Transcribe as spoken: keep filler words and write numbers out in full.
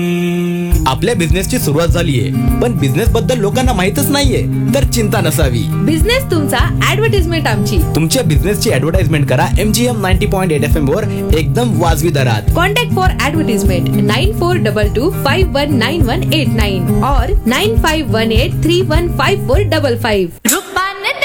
आपल्या बिझनेसची सुरुवात झालीये, पण बिझनेस बद्दल लोकांना माहितच नाहीये, तर चिंता नसावी. बिझनेस तुमचा, ऍडव्हर्टाइजमेंट आमची. तुमच्या बिझनेसची ऍडव्हर्टाइजमेंट करा M G M ninety point eight F M वर एकदम वाजवी दरात. Contact for advertisement nine four double two five one nine one eight nine और nine five one eight three one five four double five.